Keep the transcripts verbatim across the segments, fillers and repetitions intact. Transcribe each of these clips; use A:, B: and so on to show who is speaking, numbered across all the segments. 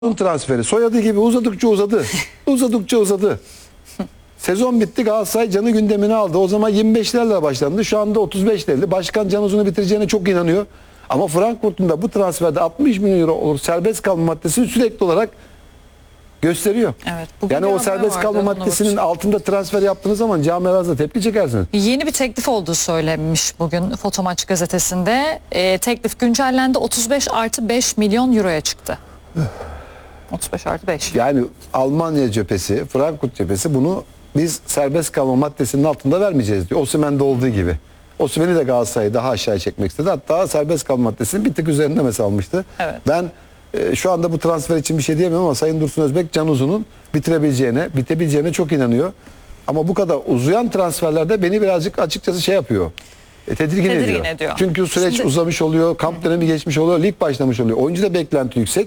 A: transferi soyadı gibi uzadıkça uzadı. Uzadıkça uzadı. Sezon bitti, Galatasaray Can'ı gündemine aldı. O zaman yirmi beşlerle başlandı. Şu anda otuz beşlerle. Başkan Can Uzun'u bitireceğine çok inanıyor. Ama Frankfurt'un da bu transferde altmış milyon euro olur serbest kalma maddesini sürekli olarak gösteriyor.
B: Evet, bugün
A: yani
B: bir
A: o
B: haber
A: serbest
B: vardı,
A: kalma
B: ona
A: maddesinin
B: bakacağım.
A: altında transfer yaptığınız zaman camialarınızda tepki çekersiniz.
B: Yeni bir teklif olduğu söylenmiş bugün Fotomaç gazetesinde. E, teklif güncellendi, otuz beş artı beş milyon euroya çıktı. otuz beş artı beş.
A: Yani Almanya cephesi, Frankfurt cephesi bunu biz serbest kalma maddesinin altında vermeyeceğiz diyor. Osimhen'de olduğu gibi. Osimhen'i de Galatasaray'ı daha aşağı çekmek istedi. Hatta serbest kalma maddesinin bir tık üzerinde mesela almıştı.
B: Evet.
A: Ben e, şu anda bu transfer için bir şey diyemiyorum ama Sayın Dursun Özbek Can Uzun'un bitirebileceğine, bitebileceğine çok inanıyor. Ama bu kadar uzayan transferlerde beni birazcık açıkçası şey yapıyor. E, tedirgin,
B: Tedirgin
A: ediyor.
B: ediyor.
A: Çünkü süreç
B: Şimdi-
A: uzamış oluyor, kamp dönemi geçmiş oluyor, lig başlamış oluyor. Oyuncu da beklenti yüksek.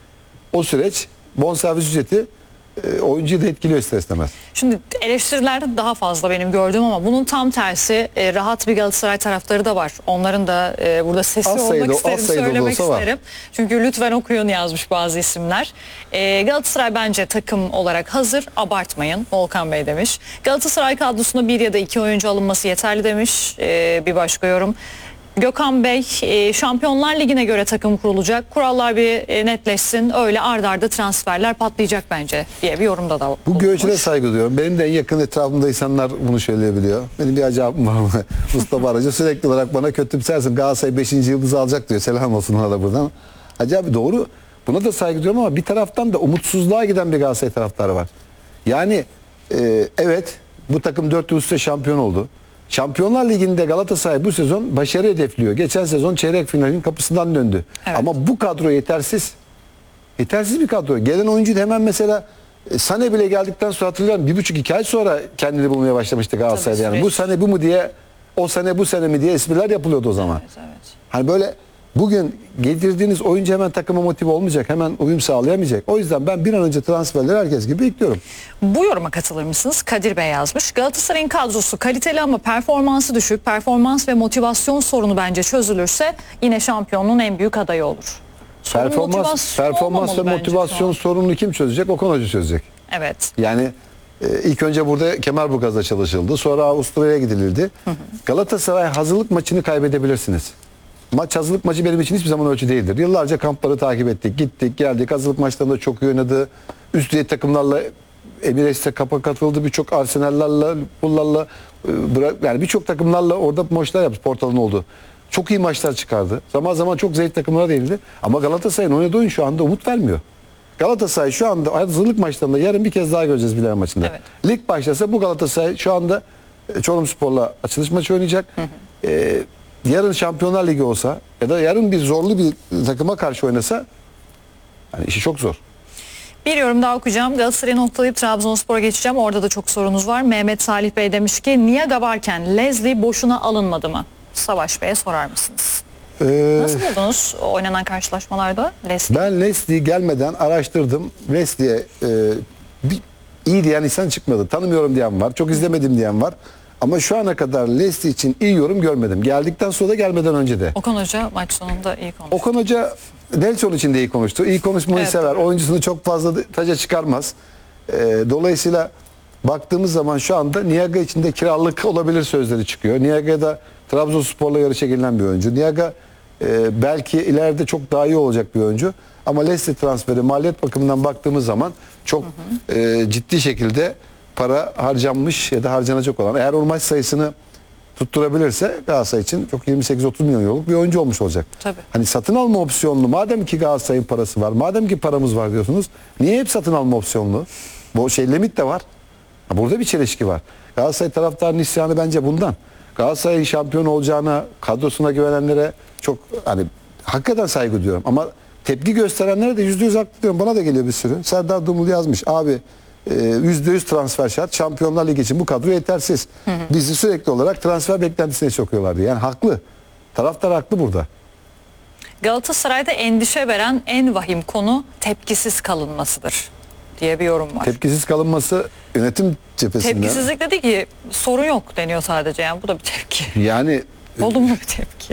A: O süreç bonservis ücreti e, oyuncuyu da etkiliyor ister istemez.
B: Şimdi eleştirilerde daha fazla benim gördüğüm ama bunun tam tersi e, rahat bir Galatasaray taraftarı da var. Onların da e, burada sesi
A: Az
B: olmak
A: sayıda- az
B: isterim,
A: sayıda
B: söylemek
A: olsa var.
B: isterim. Çünkü lütfen okuyun yazmış bazı isimler. E, Galatasaray bence takım olarak hazır, abartmayın. Volkan Bey demiş. Galatasaray kadrosuna bir ya da iki oyuncu alınması yeterli demiş. E, bir başka yorum. Gökhan Bey, e, Şampiyonlar Ligi'ne göre takım kurulacak. Kurallar bir e, netleşsin. Öyle arda arda transferler patlayacak bence diye bir yorumda da
A: Bu
B: bulunmuş.
A: görüşüne saygı duyuyorum. Benim de en yakın etrafımda insanlar bunu söyleyebiliyor. Benim bir acayipim var mı? Mustafa Aracı sürekli olarak bana kötümsersin. Galatasaray beşinci yıldızı alacak diyor. Selam olsun ona da buradan. Acayip doğru. Buna da saygı duyuyorum ama bir taraftan da umutsuzluğa giden bir Galatasaray taraftarı var. Yani e, evet bu takım dört yıl üstte şampiyon oldu. Şampiyonlar Ligi'nde Galatasaray bu sezon başarı hedefliyor. Geçen sezon çeyrek finalin kapısından döndü.
B: Evet.
A: Ama bu kadro yetersiz. Yetersiz bir kadro. Gelen oyuncu da hemen mesela e, Sane bile geldikten sonra hatırlıyorum bir buçuk iki ay sonra kendini bulmaya başlamıştı Galatasaray'da. Yani
B: süreç.
A: bu Sane bu mu diye, o Sane bu sene mi diye espriler yapılıyordu o zaman.
B: Evet, evet.
A: Hani böyle bugün getirdiğiniz oyuncu hemen takıma motive olmayacak, hemen uyum sağlayamayacak. O yüzden ben bir an önce transferleri herkes gibi bekliyorum.
B: Bu yoruma katılır mısınız? Kadir Bey yazmış. Galatasaray'ın kadrosu kaliteli ama performansı düşük. Performans ve motivasyon sorunu bence çözülürse yine şampiyonluğun en büyük adayı olur. Sorun
A: Performans,
B: motivasyon
A: performans ve
B: olmamalı bence şu
A: motivasyon
B: an.
A: sorununu kim çözecek? Okan Hoca çözecek.
B: Evet.
A: Yani e, ilk önce burada Kemerburgaz'da çalışıldı. Sonra Avusturya'ya gidilildi. Hı hı. Galatasaray hazırlık maçını kaybedebilirsiniz. Maç hazırlık maçı benim için hiçbir zaman ölçü değildir. Yıllarca kampları takip ettik. Gittik, geldik. Hazırlık maçlarında çok iyi oynadı. Üst düzey takımlarla Emirates'e kapa katıldı. Birçok Arsenal'larla, Liverpool'larla yani birçok takımlarla orada maçlar yaptı. Portal'ın oldu. Çok iyi maçlar çıkardı. Zaman zaman çok zayıf takımlara değildi. Ama Galatasaray'ın oynadığı oyun şu anda umut vermiyor. Galatasaray şu anda hazırlık maçlarında yarın bir kez daha göreceğiz Bilal maçında.
B: Evet.
A: Lig başlasa bu Galatasaray şu anda e, Çorumspor'la açılış maçı oynayacak. Hı hı. Ee, yarın Şampiyonlar Ligi olsa ya da yarın bir zorlu bir takıma karşı oynasa yani işi çok zor.
B: Bir yorum daha okuyacağım. Galatasaray'ı noktalayıp Trabzonspor'a geçeceğim. Orada da çok sorunuz var. Mehmet Salih Bey demiş ki Niaga varken Leslie boşuna alınmadı mı? Savaş Bey'e sorar mısınız?
A: Ee,
B: Nasıl buldunuz oynanan karşılaşmalarda Leslie?
A: ben Leslie gelmeden araştırdım. Leslie'ye e, bir, iyi diyen insan çıkmadı. Tanımıyorum diyen var. Çok izlemedim diyen var. Ama şu ana kadar Leslie için iyi yorum görmedim. Geldikten sonra da gelmeden önce de.
B: Okan Hoca maç sonunda iyi konuştu.
A: Okan Hoca Nelson için de iyi konuştu. İyi konuşmayı
B: Evet,
A: sever.
B: doğru.
A: Oyuncusunu çok fazla taca çıkarmaz. Ee, dolayısıyla baktığımız zaman şu anda Niaga için de kiralık olabilir sözleri çıkıyor. Niaga da Trabzonspor'la yarışa gelinen bir oyuncu. Niaga e, belki ileride çok daha iyi olacak bir oyuncu. Ama Leicester transferi maliyet bakımından baktığımız zaman çok hı hı. E, ciddi şekilde para harcanmış ya da harcanacak olan. Eğer o maç sayısını tutturabilirse Galatasaray için çok yirmi sekiz otuz milyon euroluk bir oyuncu olmuş olacak.
B: Tabii.
A: Hani satın alma opsiyonlu madem ki Galatasaray'ın parası var, madem ki paramız var diyorsunuz. Niye hep satın alma opsiyonlu? Bu şey limit de var. Burada bir çelişki var. Galatasaray taraftarının isyanı bence bundan. Galatasaray'ın şampiyon olacağına, kadrosuna güvenenlere çok hani hakikaten saygı duyuyorum. Ama tepki gösterenlere de yüzde yüz haklı diyorum. Bana da geliyor bir sürü. Serdar Dumul yazmış. Abi yüzde yüz transfer şart. Şampiyonlar Ligi için bu kadro yetersiz. Hı hı. Bizi sürekli olarak transfer beklentisine sokuyorlardı. Yani haklı. Taraftar haklı burada.
B: Galatasaray'da endişe veren en vahim konu tepkisiz kalınmasıdır diye bir yorum var.
A: Tepkisiz kalınması yönetim cephesinden.
B: Tepkisizlik dedi ki sorun yok deniyor sadece, yani bu da bir tepki.
A: Yani
B: Olumlu bir tepki.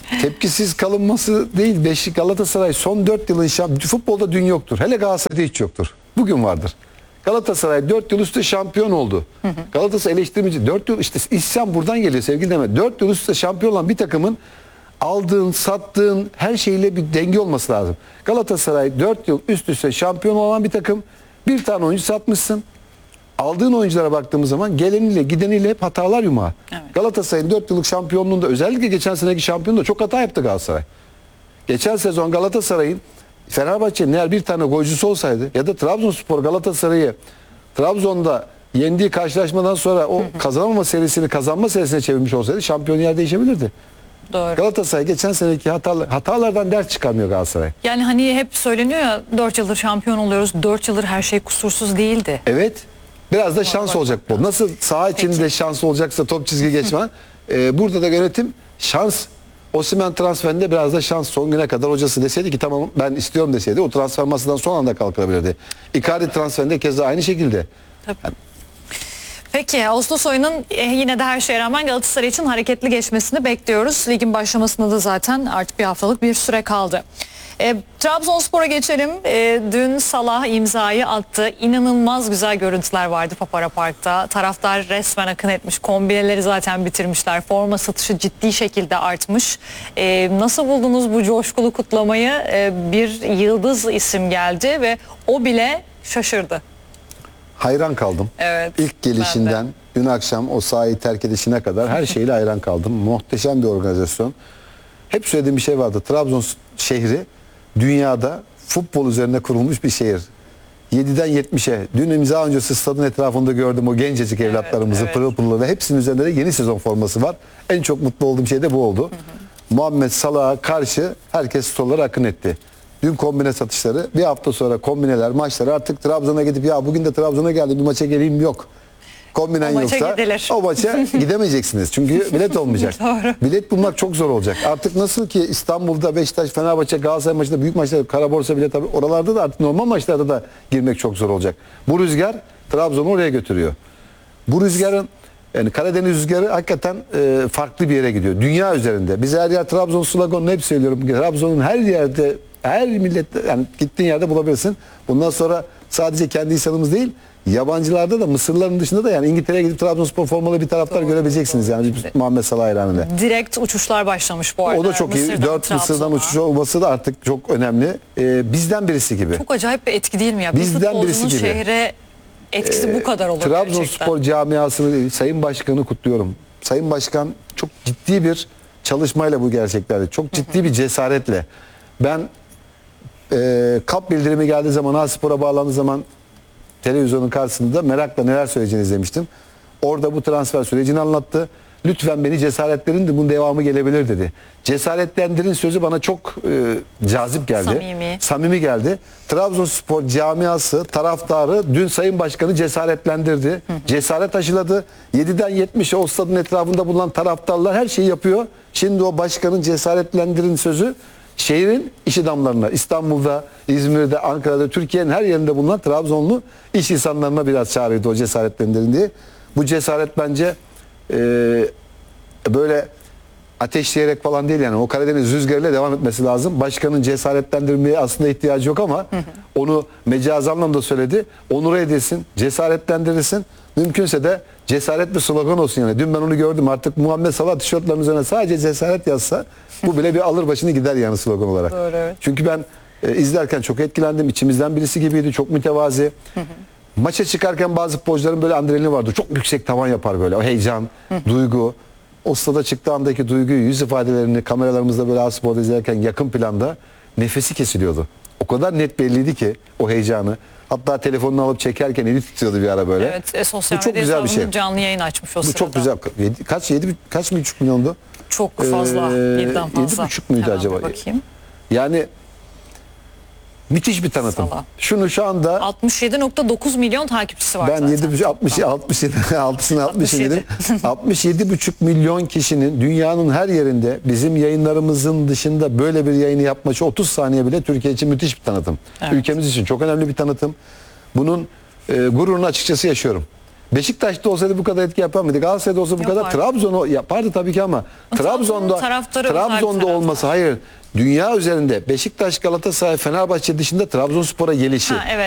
A: tepkisiz kalınması değil. Beşik Galatasaray son dört yılın şamp futbolda dün yoktur. Hele Galatasaray'da hiç yoktur. Bugün vardır. Galatasaray dört yıl üstte şampiyon oldu. Hı hı. Galatasaray eleştirmeci dört yıl işte isyan buradan geliyor sevgili Demet. dört yıl üstte şampiyon olan bir takımın aldığın, sattığın her şeyle bir denge olması lazım. Galatasaray dört yıl üst üste şampiyon olan bir takım. Bir tane oyuncu satmışsın. Aldığın oyunculara baktığımız zaman geleniyle gideniyle hep hatalar yumağı. Evet. Galatasaray'ın dört yıllık şampiyonluğunda özellikle geçen seneki şampiyonluğunda çok hata yaptı Galatasaray. Geçen sezon Galatasaray'ın Fenerbahçe'nin eğer bir tane golcüsü olsaydı ya da Trabzonspor Galatasaray'ı Trabzon'da yendiği karşılaşmadan sonra o kazanamama serisini kazanma serisine çevirmiş olsaydı şampiyon yer değişebilirdi.
B: Doğru.
A: Galatasaray geçen seneki hatalar, hatalardan ders çıkarmıyor Galatasaray.
B: Yani hani hep söyleniyor ya dört yıldır şampiyon oluyoruz. dört yıldır her şey kusursuz değildi.
A: Evet. Biraz da şans olacak bu. Nasıl saha içinde şans olacaksa top çizgi geçmen. e, burada da yönetim şans. Osimhen transferinde biraz da şans. Son güne kadar hocası deseydi ki tamam ben istiyorum deseydi o transfer masadan son anda kalkabilirdi. Icardi transferinde keza aynı şekilde.
B: Tabii. Yani, peki Ağustos ayının yine de her şeye rağmen Galatasaray için hareketli geçmesini bekliyoruz. Ligin başlamasında da zaten artık bir haftalık bir süre kaldı. E, Trabzonspor'a geçelim. E, dün Salah imzayı attı. İnanılmaz güzel görüntüler vardı Papara Park'ta. Taraftar resmen akın etmiş. Kombineleri zaten bitirmişler. Forma satışı ciddi şekilde artmış. E, nasıl buldunuz bu coşkulu kutlamayı? E, bir yıldız isim geldi ve o bile şaşırdı.
A: Hayran kaldım.
B: Evet,
A: İlk gelişinden dün akşam o sahayı terk edişine kadar her şeyle hayran kaldım. Muhteşem bir organizasyon. Hep söylediğim bir şey vardı. Trabzon şehri dünyada futbol üzerine kurulmuş bir şehir. yediden yetmişe dün imza öncesi stadın etrafında gördüm o gencecik evet, evlatlarımızı evet. pırıl pırıl ve hepsinin üzerinde de yeni sezon forması var. En çok mutlu olduğum şey de bu oldu. Hı hı. Muhammed Salah'a karşı herkes stolara akın etti. Dün kombine satışları, bir hafta sonra kombineler, maçları artık Trabzon'a gidip ya bugün de Trabzon'a geldim bir maça geleyim yok. Kombinen
B: o
A: yoksa
B: gidilir.
A: o maça gidemeyeceksiniz. Çünkü bilet olmayacak. Bilet bulmak çok zor olacak. Artık nasıl ki İstanbul'da Beşiktaş, Fenerbahçe, Galatasaray maçında büyük maçlarda kara borsa bilet tabii oralarda da artık normal maçlarda da girmek çok zor olacak. Bu rüzgar Trabzon'u oraya götürüyor. Bu rüzgarın yani Karadeniz rüzgarı hakikaten e, farklı bir yere gidiyor. Dünya üzerinde. Biz her yer Trabzon sloganını hep söylüyorum. Trabzon'un her yerde her millet yani gittiğin yerde bulabilirsin. Bundan sonra sadece kendi insanımız değil yabancılarda da Mısırlıların dışında da yani İngiltere'ye gidip Trabzonspor formalı bir taraftar doğru, görebileceksiniz doğru. Yani Muhammed Salah hayranında.
B: Direkt uçuşlar başlamış bu arada.
A: O da çok Mısır'dan, iyi. Dört Mısır'dan uçuş olması da artık çok önemli. Ee, bizden birisi gibi.
B: Çok acayip bir etki değil mi ya?
A: Bizden
B: bir
A: birisi gibi.
B: Şehre etkisi ee, bu kadar olur
A: Trabzonspor
B: gerçekten.
A: camiasını değil, Sayın Başkan'ı kutluyorum. Sayın Başkan çok ciddi bir çalışmayla bu gerçeklerdi. Çok ciddi bir cesaretle. Ben e, kap bildirimi geldiği zaman A-Spor'a bağlandığı zaman televizyonun karşısında merakla neler söyleyeceğini izlemiştim. Orada bu transfer sürecini anlattı. Lütfen beni cesaretlerin de bunun devamı gelebilir dedi. Cesaretlendirin sözü bana çok e, cazip geldi.
B: Samimi.
A: Samimi geldi. Trabzonspor camiası, taraftarı dün Sayın Başkan'ı cesaretlendirdi. Hı hı. Cesaret aşıladı. yediden yetmişe o stadın etrafında bulunan taraftarlar her şeyi yapıyor. Şimdi o başkanın cesaretlendirin sözü şehrin iş adamlarına, İstanbul'da, İzmir'de, Ankara'da, Türkiye'nin her yerinde bulunan Trabzonlu iş insanlarına biraz çağırıyordu o cesaretlendirin diye. Bu cesaret bence e, böyle ateşleyerek falan değil yani o Karadeniz rüzgarıyla devam etmesi lazım. Başkanın cesaretlendirmeye aslında ihtiyacı yok ama onu mecazi anlamda söyledi. Onur edilsin, cesaretlendirilsin. Mümkünse de cesaret bir slogan olsun yani. Dün ben onu gördüm artık Muhammed Salah tişörtlerinin üzerine sadece cesaret yazsa bu bile bir alır başını gider yani slogan olarak.
B: Doğru, evet.
A: Çünkü ben e, izlerken çok etkilendim. İçimizden birisi gibiydi. Çok mütevazi. Hı hı. Maça çıkarken bazı futbolcuların böyle adrenalini vardı. Çok yüksek tavan yapar böyle. O heyecan, hı hı. duygu. O stada çıktığı andaki duyguyu, yüz ifadelerini kameralarımızda böyle A-Spor'da izlerken yakın planda nefesi kesiliyordu. O kadar net belliydi ki o heyecanı. Hatta telefonunu alıp çekerken eli titriyordu bir ara böyle.
B: Evet, e, sosyal
A: bu çok güzel bir şey.
B: Canlı yayın açmış o
A: bu
B: sırada.
A: çok güzel. Yedi, kaç yedi kaç mı buçuk milyondu?
B: Çok fazla. Ee, yediden fazla.
A: Yedi buçuk muydu
B: hemen
A: acaba?
B: Bakayım.
A: Yani müthiş bir tanıtım. Salah. Şunu şu anda
B: altmış yedi nokta dokuz milyon takipçisi var
A: ben
B: zaten.
A: yedi altmış altmış yedi altısını altmış yedi altmış yedi buçuk milyon kişinin dünyanın her yerinde bizim yayınlarımızın dışında böyle bir yayını yapması otuz saniye bile Türkiye için müthiş bir tanıtım. Evet. Ülkemiz için çok önemli bir tanıtım. Bunun e, gururunu açıkçası yaşıyorum. Beşiktaş'ta olsaydı bu kadar etki yapar mıydı? Galatasaray'da olsa bu kadar,
B: Yapardı.
A: Trabzon'u yapardı tabii ki ama Trabzon'da
B: taraftarı özel bir
A: Trabzon'da
B: taraftar.
A: olması hayır. Dünya üzerinde Beşiktaş, Galatasaray, Fenerbahçe dışında Trabzonspor'a gelişi.
B: Ha, evet.